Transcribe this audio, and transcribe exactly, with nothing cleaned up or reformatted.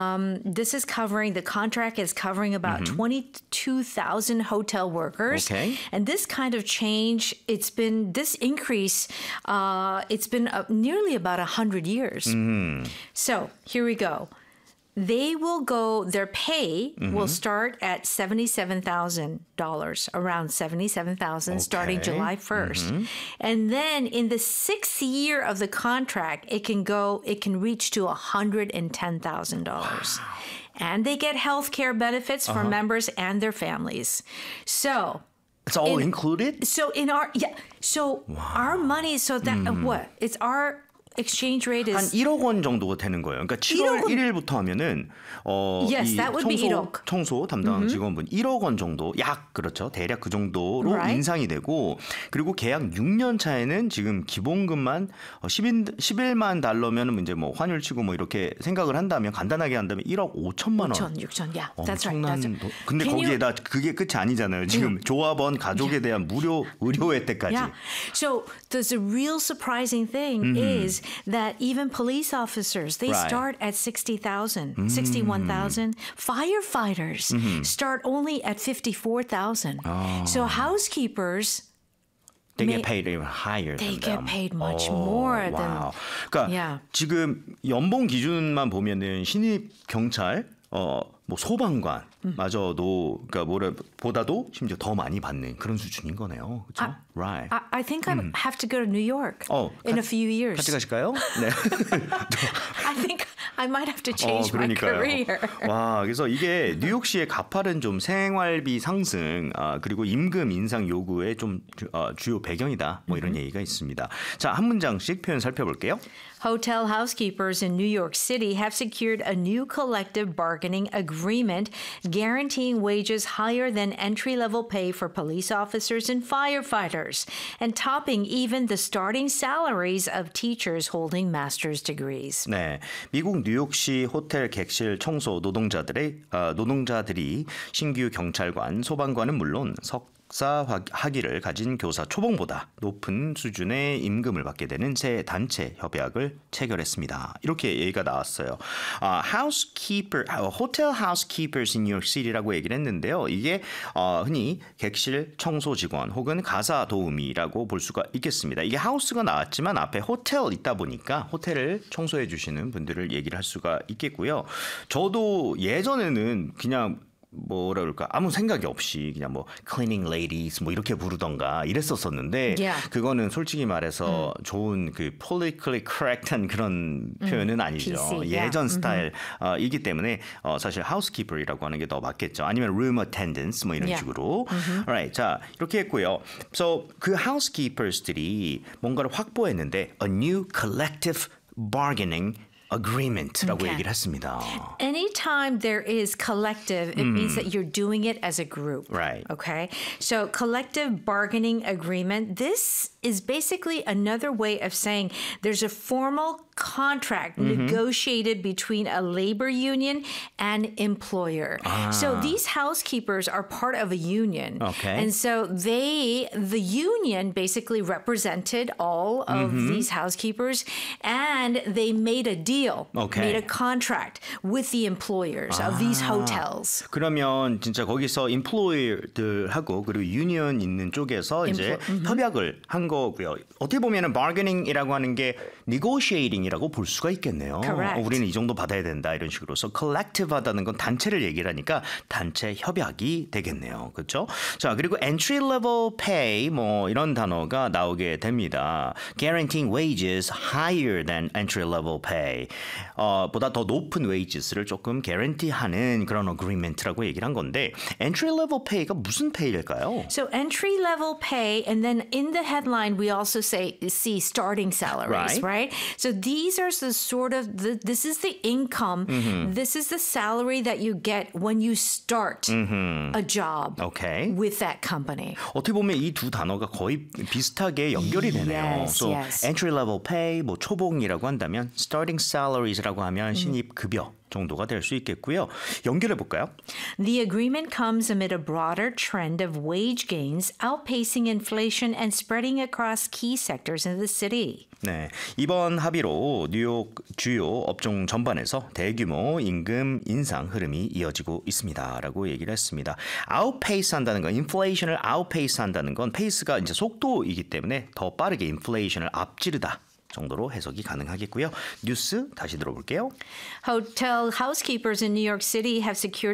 This is covering, the contract is covering about Mm-hmm. twenty-two thousand hotel workers. Okay. And this kind of change, it's been, this increase, uh, it's been uh, nearly about one hundred years. Mm. So here we go. They will go, their pay Mm-hmm. will start at seventy-seven thousand dollars, around seventy-seven thousand dollars starting Okay. July first. Mm-hmm. And then in the sixth year of the contract, it can go, it can reach to one hundred ten thousand dollars. And they get health care benefits for Uh-huh. members and their families. So It's all In- included? so in our yeah, so our money, so that uh, what? It's our exchange rate 한 is 일억 원 정도가 되는 거예요. 그러니까 칠월 일억 원? 일일부터 하면은 어, Yes, 이 that would be 청소, 일억. 청소 담당 직원분 일억 원 정도, 약 그렇죠. 대략 그 정도로 Right. 인상이 되고 그리고 계약 육 년 차에는 지금 기본금만 어, 십일만 달러면 이제 뭐 환율 치고 뭐 이렇게 생각을 한다면 간단하게 한다면 일억 오천만 원. 육천, 육천. Yeah, that's right. 엄청난 That's right. 돈. 근데 Can you- 거기에다 그게 끝이 아니잖아요. 지금 조합원 가족에 대한 무료 의료 혜택까지. Yeah. So the, the real surprising thing is that even police officers, they Right. start at sixty thousand, sixty-one thousand. Firefighters start only at fifty-four thousand. So housekeepers, They May- get paid even higher they than get them. paid much 오, more than- 와우. 그러니까 Yeah. 지금 연봉 기준만 보면은 신입 경찰 어 뭐 소방관 마저도 그러니까 뭐라 보다도 심지어 더 많이 받는 그런 수준인 거네요. 그렇죠? Right. I, I think I have to go to New York 어, in 가- a few years. 같이 가실까요? 네. I think I might have to 어, change my career. 와, 그래서 이게 뉴욕시의 가파른 좀 생활비 상승, 아, 그리고 임금 인상 요구의 좀 주, 어, 주요 배경이다. 뭐 이런 얘기가 있습니다. 자, 한 문장씩 표현 살펴볼게요. Hotel housekeepers in New York City have secured a new collective bargaining agreement guaranteeing wages higher than entry-level pay for police officers and firefighters, and topping even the starting salaries of teachers holding master's degrees. 네, 미국 뉴욕시 호텔 객실 청소 노동자들의 어, 노동자들이 신규 경찰관, 소방관은 물론 석사 학위를 가진 교사 초봉보다 높은 수준의 임금을 받게 되는 새 단체 협약을 체결했습니다. 이렇게 얘기가 나왔어요. 아, housekeeper, hotel housekeepers in New York City라고 얘기를 했는데요. 이게 어, 흔히 객실 청소 직원 혹은 가사 도우미라고 볼 수가 있겠습니다. 이게 하우스가 나왔지만 앞에 호텔 있다 보니까 호텔을 청소해 주시는 분들을 얘기를 할 수가 있겠고요. 저도 예전에는 그냥 뭐라 그럴까 아무 생각이 없이 그냥 뭐 cleaning ladies 뭐 이렇게 부르던가 이랬었었는데 Yeah. 그거는 솔직히 말해서 음. 좋은 그 politically correct한 그런 표현은 아니죠. 피씨, 예전 yeah. 스타일이기 때문에 어, 사실 housekeeper이라고 하는 게 더 맞겠죠. 아니면 room attendants 뭐 이런 Yeah. 식으로. Alright, 자 이렇게 했고요. So 그 housekeepers들이 뭔가를 확보했는데 a new collective bargaining agreement라고 Okay. 얘기를 했습니다. Anytime there is collective, it means that you're doing it as a group. Right. Okay. So collective bargaining agreement, this is basically another way of saying there's a formal contract negotiated between a labor union and employer. So these housekeepers are part of a union. Okay. And so they, the union basically represented all of these housekeepers and they made a deal, Okay. made a contract with the employers of these hotels. 그러면 진짜 거기서 employer들하고 그리고 유니언 있는 쪽에서 이제 협약을 한 거고요. 어떻게 보면은 bargaining이라고 하는 게 negotiating이라고 볼 수가 있겠네요. Correct. 어, 우리는 이 정도 받아야 된다 이런 식으로. So collective하다는 건 단체를 얘기를 하니까 단체 협약이 되겠네요. 그렇죠? 자, 그리고 entry level pay 뭐 이런 단어가 나오게 됩니다. Guaranteeing wages higher than entry level pay. 어, 보다 더 높은 wages를 조금 guarantee하는 그런 agreement라고 얘기를 한 건데 entry level pay가 무슨 pay일까요? So entry level pay, and then in the headline we also say see starting salaries, Right. right? So these are the sort of the, this is the income, this is the salary that you get when you start a job Okay. with that company. 어떻게 보면 이 두 단어가 거의 비슷하게 연결이 되네요. Yes, so yes. entry level pay, 뭐 초봉이라고 한다면 starting salary salaries라고 하면 신입 급여 정도가 될 수 있겠고요. 연결해 볼까요? The agreement comes amid a broader trend of wage gains outpacing inflation and spreading across key sectors in the city. 네, 이번 합의로 뉴욕 주요 업종 전반에서 대규모 임금 인상 흐름이 이어지고 있습니다라고 얘기를 했습니다. outpace 한다는 건 인플레이션을 outpace 한다는 건 페이스가 이제 속도이기 때문에 더 빠르게 인플레이션을 앞지르다. 정도로 해석이 가능하겠고요. 뉴스 다시 들어볼게요. Hotel housekeepers in New York City have secured